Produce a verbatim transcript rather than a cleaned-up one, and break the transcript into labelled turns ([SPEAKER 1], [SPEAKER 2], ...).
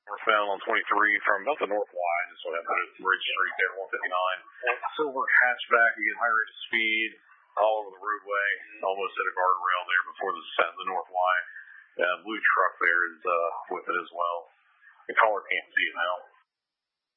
[SPEAKER 1] were found on twenty-three from about the north Y, just on that Bridge Street there, one fifty-nine. Silver hatchback, again, high rate of speed, all over the roadway, almost at a guardrail there before the set the north Y. Uh, blue truck there is uh, with it as well. The caller can't see it now.